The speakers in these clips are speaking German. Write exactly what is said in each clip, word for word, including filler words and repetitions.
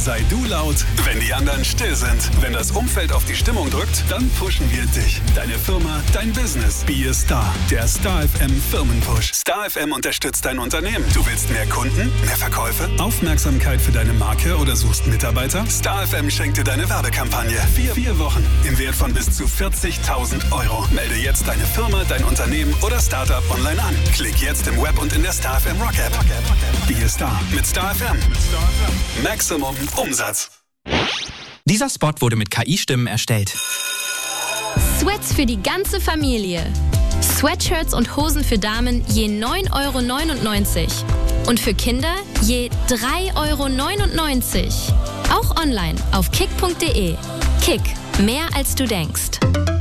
Sei du laut, wenn die anderen still sind. Wenn das Umfeld auf die Stimmung drückt, dann pushen wir dich. Deine Firma, dein Business. Be a Star. Der Star F M Firmenpush. Star F M unterstützt dein Unternehmen. Du willst mehr Kunden, mehr Verkäufe, Aufmerksamkeit für deine Marke oder suchst Mitarbeiter? Star F M schenkt dir deine Werbekampagne. Vier, vier Wochen im Wert von bis zu vierzigtausend Euro. Melde jetzt deine Firma, dein Unternehmen oder Startup online an. Klick jetzt im Web und in der Star F M Rock App. Be a Star mit Star F M. Maximum Umsatz. Dieser Spot wurde mit K I-Stimmen erstellt. Sweats für die ganze Familie. Sweatshirts und Hosen für Damen je neun Euro neunundneunzig. Und für Kinder je drei Euro neunundneunzig. Auch online auf kick punkt de. Kick, mehr als du denkst.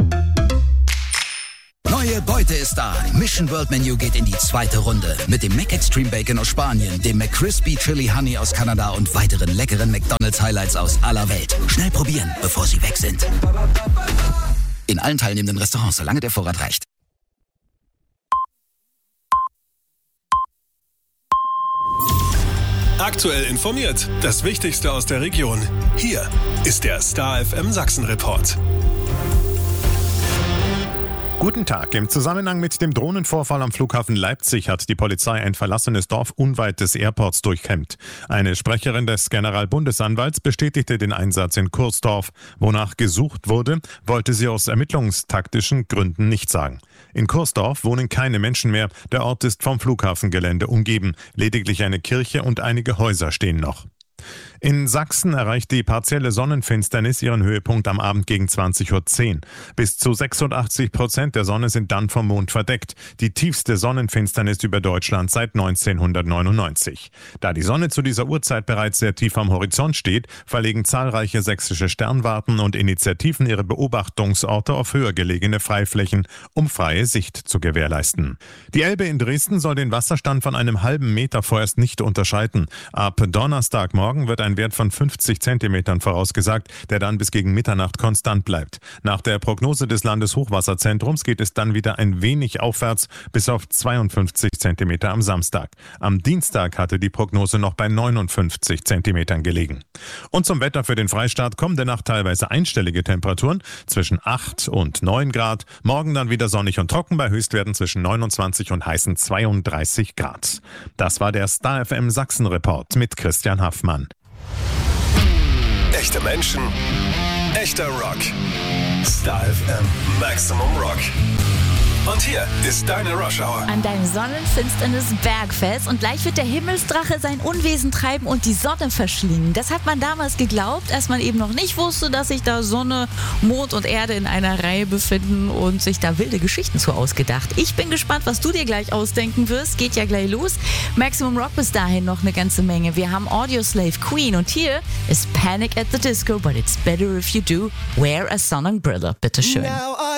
Neue Beute ist da. Mission World Menu geht in die zweite Runde. Mit dem McExtreme Bacon aus Spanien, dem McCrispy Chili Honey aus Kanada und weiteren leckeren McDonald's Highlights aus aller Welt. Schnell probieren, bevor sie weg sind. In allen teilnehmenden Restaurants, solange der Vorrat reicht. Aktuell informiert. Das Wichtigste aus der Region. Hier ist der Star F M Sachsen Report. Guten Tag. Im Zusammenhang mit dem Drohnenvorfall am Flughafen Leipzig hat die Polizei ein verlassenes Dorf unweit des Airports durchkämmt. Eine Sprecherin des Generalbundesanwalts bestätigte den Einsatz in Kursdorf. Wonach gesucht wurde, wollte sie aus ermittlungstaktischen Gründen nicht sagen. In Kursdorf wohnen keine Menschen mehr. Der Ort ist vom Flughafengelände umgeben. Lediglich eine Kirche und einige Häuser stehen noch. In Sachsen erreicht die partielle Sonnenfinsternis ihren Höhepunkt am Abend gegen zwanzig Uhr zehn. Bis zu sechsundachtzig Prozent der Sonne sind dann vom Mond verdeckt. Die tiefste Sonnenfinsternis über Deutschland seit neunzehnhundertneunundneunzig. Da die Sonne zu dieser Uhrzeit bereits sehr tief am Horizont steht, verlegen zahlreiche sächsische Sternwarten und Initiativen ihre Beobachtungsorte auf höher gelegene Freiflächen, um freie Sicht zu gewährleisten. Die Elbe in Dresden soll den Wasserstand von einem halben Meter vorerst nicht unterschreiten. Ab Donnerstagmorgen wird ein Wert von fünfzig Zentimetern vorausgesagt, der dann bis gegen Mitternacht konstant bleibt. Nach der Prognose des Landeshochwasserzentrums geht es dann wieder ein wenig aufwärts bis auf zweiundfünfzig Zentimeter am Samstag. Am Dienstag hatte die Prognose noch bei neunundfünfzig Zentimetern gelegen. Und zum Wetter für den Freistaat: kommende Nacht teilweise einstellige Temperaturen zwischen acht und neun Grad. Morgen dann wieder sonnig und trocken bei Höchstwerten zwischen neunundzwanzig und heißen zweiunddreißig Grad. Das war der Star F M Sachsen Report mit Christian Haffmann. Echte Menschen, echter Rock. Star F M Maximum Rock. Und hier ist deine Rush Hour. An deinem sonnenfinsternes Bergfest und gleich wird der Himmelsdrache sein Unwesen treiben und die Sonne verschlingen. Das hat man damals geglaubt, als man eben noch nicht wusste, dass sich da Sonne, Mond und Erde in einer Reihe befinden und sich da wilde Geschichten zu ausgedacht. Ich bin gespannt, was du dir gleich ausdenken wirst. Geht ja gleich los. Maximum Rock bis dahin noch eine ganze Menge. Wir haben Audioslave Queen und hier ist Panic at the Disco, but it's better if you do. Wear a sun umbrella, bitteschön.